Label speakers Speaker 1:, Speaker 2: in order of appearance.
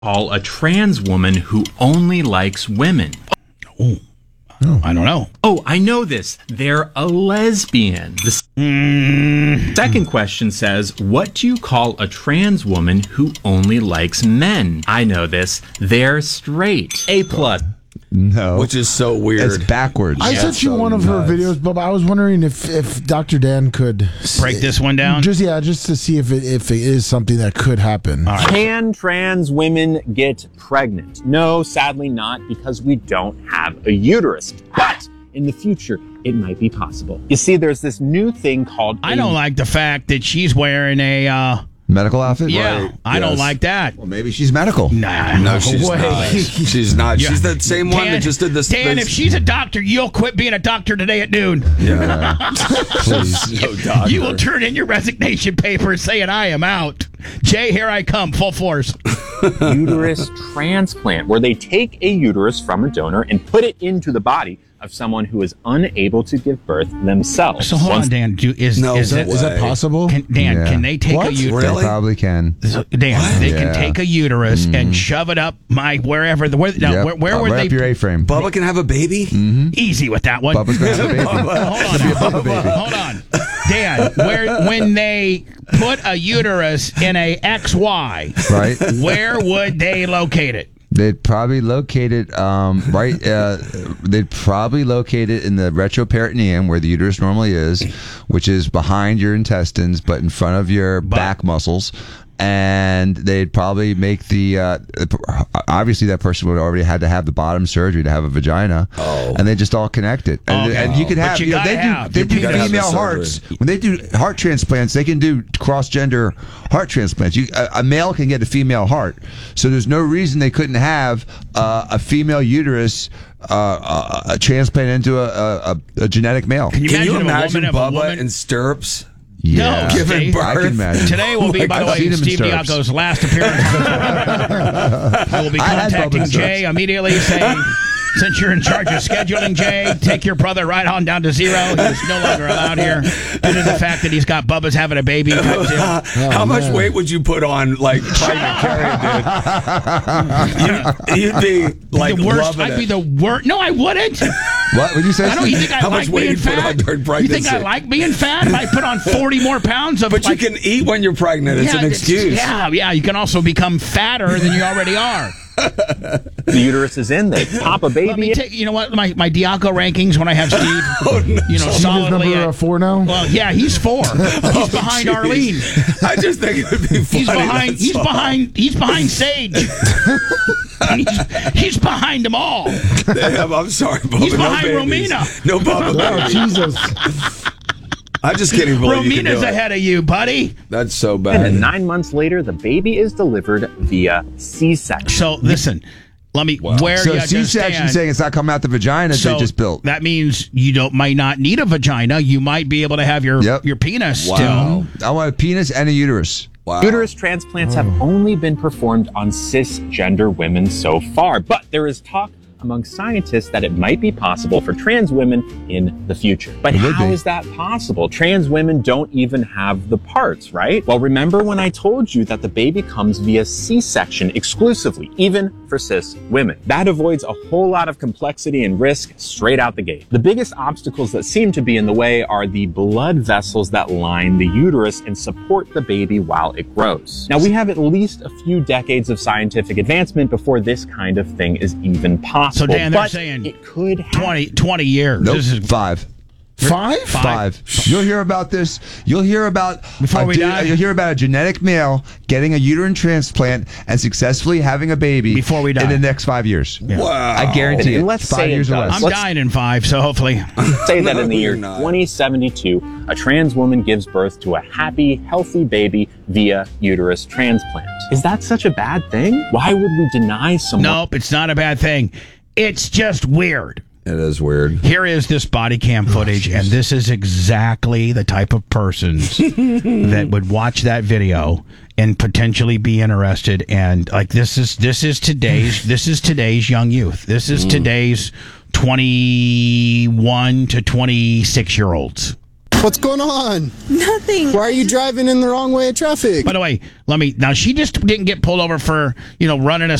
Speaker 1: Call a trans woman who only likes women?
Speaker 2: Oh, I don't know.
Speaker 1: Oh, I know this. They're a lesbian. The second question says, what do you call a trans woman who only likes men? I know this. They're straight. A+.
Speaker 3: No.
Speaker 4: Which is so weird.
Speaker 3: It's backwards.
Speaker 5: I sent you one of her videos, but I was wondering if Dr. Dan could
Speaker 2: break this one down.
Speaker 5: Just to see if it is something that could happen.
Speaker 6: Right. Can trans women get pregnant? No, sadly not, because we don't have a uterus. But in the future, it might be possible. You see, there's this new thing called...
Speaker 2: I don't like the fact that she's wearing a...
Speaker 3: medical outfit?
Speaker 2: Yeah,
Speaker 3: right.
Speaker 2: I don't like that.
Speaker 3: Well, maybe she's medical.
Speaker 2: Nah,
Speaker 4: no, she's not. She's not.
Speaker 2: Yeah.
Speaker 4: She's the same one that just did this.
Speaker 2: Dan, if she's a doctor, you'll quit being a doctor today at noon.
Speaker 4: Yeah. Please. No doctor.
Speaker 2: You will turn in your resignation paper saying, I am out. Jay, here I come, full force.
Speaker 6: Uterus transplant, where they take a uterus from a donor and put it into the body of someone who is unable to give birth themselves.
Speaker 2: So hold on, Dan. Is
Speaker 5: that possible?
Speaker 2: Can they take a uterus?
Speaker 3: Really? They probably can.
Speaker 2: Dan, they can take a uterus and shove it up wherever. Where were
Speaker 3: right
Speaker 2: they?
Speaker 3: Up your A-frame.
Speaker 4: Bubba can have a baby?
Speaker 2: Easy with that one.
Speaker 3: Bubba's gonna have a baby.
Speaker 2: Hold on. Dan, when they put a uterus in a XY,
Speaker 3: right?
Speaker 2: Where would they locate it?
Speaker 3: They'd probably locate it they'd probably locate it in the retroperitoneum where the uterus normally is, which is behind your intestines but in front of your back muscles. And they'd probably make obviously that person would already had to have the bottom surgery to have a vagina. Oh. And they just all connect it. And you could have, they do female hearts. When they do heart transplants, they can do cross-gender heart transplants. A male can get a female heart. So there's no reason they couldn't have a female uterus transplant into a genetic male.
Speaker 4: Can you imagine Bubba in stirrups?
Speaker 3: Yeah.
Speaker 4: No, giving birth.
Speaker 3: I can imagine.
Speaker 2: Today will be, by the way, Steve Diaco's last appearance. I will be contacting Jay immediately saying, since you're in charge of scheduling, Jay, take your brother right on down to zero. He's no longer allowed here due to the fact that he's got Bubba's having a baby.
Speaker 4: How much weight would you put on, like, trying to carry, dude? You'd be, like,
Speaker 2: the worst.
Speaker 4: loving
Speaker 2: I'd be the worst. No, I wouldn't.
Speaker 3: What would you say?
Speaker 2: I don't. You think I like being fat? You think I like being fat? If I put on 40 more pounds of,
Speaker 4: but you can eat when you're pregnant. It's an excuse.
Speaker 2: Yeah. You can also become fatter than you already are.
Speaker 6: The uterus is in there. Pop a baby.
Speaker 2: Let me take, you know what? My Diaco rankings when I have Steve. Solidly
Speaker 5: number 4 now.
Speaker 2: Well, yeah, he's 4. He's behind Arlene.
Speaker 4: I just think it would be funny.
Speaker 2: He's behind Sage. He's behind them all.
Speaker 4: I'm sorry, Bubba.
Speaker 2: He's behind Romina.
Speaker 4: No Bubba.
Speaker 5: Oh, Jesus.
Speaker 4: I just can't even believe you can do it.
Speaker 2: Romina's ahead of you, buddy.
Speaker 4: That's so bad.
Speaker 6: And then 9 months later, the baby is delivered via C-section.
Speaker 2: So listen, let me
Speaker 3: So C-section saying it's not coming out the vagina they just built.
Speaker 2: That means you might not need a vagina. You might be able to have your penis still.
Speaker 3: I want a penis and a uterus.
Speaker 6: Wow. Uterus transplants have only been performed on cisgender women so far, but there is talk among scientists that it might be possible for trans women in the future. But how is that possible? Trans women don't even have the parts, right? Well, remember when I told you that the baby comes via C-section exclusively, even for cis women. That avoids a whole lot of complexity and risk straight out the gate. The biggest obstacles that seem to be in the way are the blood vessels that line the uterus and support the baby while it grows. Now, we have at least a few decades of scientific advancement before this kind of thing is even possible.
Speaker 2: So, Dan, they're saying
Speaker 6: it could happen.
Speaker 2: 20 years.
Speaker 3: Nope,
Speaker 2: This is
Speaker 3: 5.
Speaker 5: 5?
Speaker 3: You'll hear about this. You'll hear about You'll hear about a genetic male getting a uterine transplant and successfully having a baby
Speaker 2: before we die
Speaker 3: in the next 5 years.
Speaker 2: Yeah.
Speaker 4: Wow!
Speaker 3: I guarantee it.
Speaker 6: Let's
Speaker 3: 5 years or less.
Speaker 2: I'm dying in 5, so hopefully.
Speaker 6: Say that in the year 2072, a trans woman gives birth to a happy, healthy baby via uterus transplant. Is that such a bad thing? Why would we deny someone?
Speaker 2: Nope, it's not a bad thing. It's just weird.
Speaker 4: It is weird.
Speaker 2: Here is this body cam footage, and this is exactly the type of persons that would watch that video and potentially be interested. And like this is today's young youth. This is today's 21 to 26-year-olds.
Speaker 7: What's going on?
Speaker 8: Nothing.
Speaker 7: Why are you driving in the wrong way of traffic?
Speaker 2: By the way, now she just didn't get pulled over for, running a